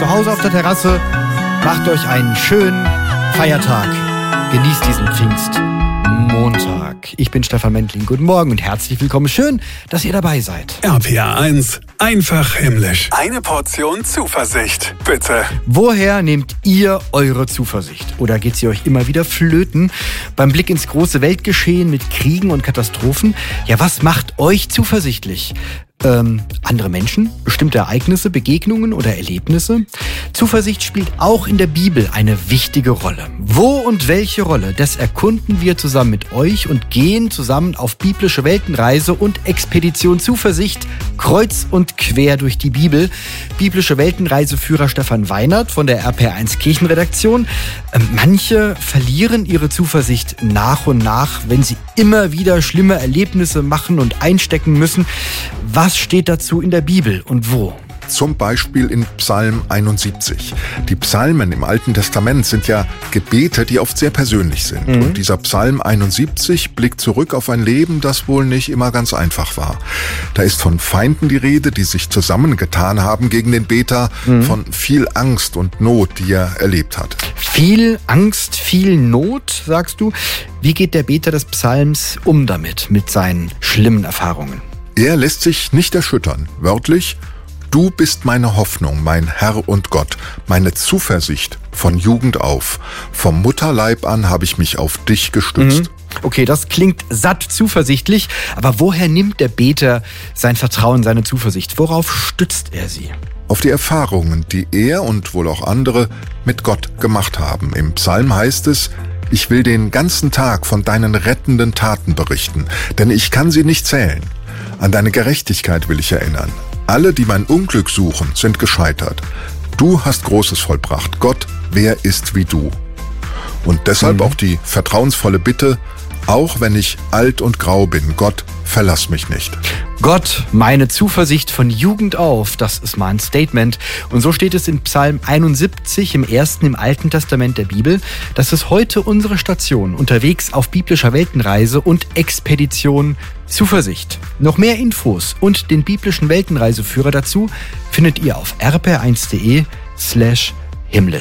zu Hause auf der Terrasse. Macht euch einen schönen Feiertag. Genießt diesen Pfingstmontag. Ich bin Stefan Mendling. Guten Morgen und herzlich willkommen. Schön, dass ihr dabei seid. RPA 1, einfach himmlisch. Eine Portion Zuversicht, bitte. Woher nehmt ihr eure Zuversicht? Oder geht sie euch immer wieder flöten? Beim Blick ins große Weltgeschehen mit Kriegen und Katastrophen? Ja, was macht euch zuversichtlich? Andere Menschen, bestimmte Ereignisse, Begegnungen oder Erlebnisse. Zuversicht spielt auch in der Bibel eine wichtige Rolle. Wo und welche Rolle, das erkunden wir zusammen mit euch und gehen zusammen auf biblische Weltenreise und Expedition Zuversicht kreuz und quer durch die Bibel. Biblische Weltenreiseführer Stefan Weinert von der RPA 1 Kirchenredaktion. Manche verlieren ihre Zuversicht nach und nach, wenn sie immer wieder schlimme Erlebnisse machen und einstecken müssen. Was steht dazu in der Bibel und wo? Zum Beispiel in Psalm 71. Die Psalmen im Alten Testament sind ja Gebete, die oft sehr persönlich sind. Und dieser Psalm 71 blickt zurück auf ein Leben, das wohl nicht immer ganz einfach war. Da ist von Feinden die Rede, die sich zusammengetan haben gegen den Beter, von viel Angst und Not, die er erlebt hat. Viel Angst, viel Not, sagst du. Wie geht der Beter des Psalms mit seinen schlimmen Erfahrungen? Er lässt sich nicht erschüttern. Wörtlich: Du bist meine Hoffnung, mein Herr und Gott, meine Zuversicht von Jugend auf. Vom Mutterleib an habe ich mich auf dich gestützt. Okay, das klingt satt zuversichtlich, aber woher nimmt der Beter sein Vertrauen, seine Zuversicht? Worauf stützt er sie? Auf die Erfahrungen, die er und wohl auch andere mit Gott gemacht haben. Im Psalm heißt es: Ich will den ganzen Tag von deinen rettenden Taten berichten, denn ich kann sie nicht zählen. An deine Gerechtigkeit will ich erinnern. Alle, die mein Unglück suchen, sind gescheitert. Du hast Großes vollbracht. Gott, wer ist wie du? Und deshalb auch die vertrauensvolle Bitte: Auch wenn ich alt und grau bin, Gott, verlass mich nicht. Gott, meine Zuversicht von Jugend auf, das ist mal ein Statement. Und so steht es in Psalm 71, im ersten im Alten Testament der Bibel. Das ist heute unsere Station, unterwegs auf biblischer Weltenreise und Expedition Zuversicht. Noch mehr Infos und den biblischen Weltenreiseführer dazu findet ihr auf rpr1.de/himmlisch.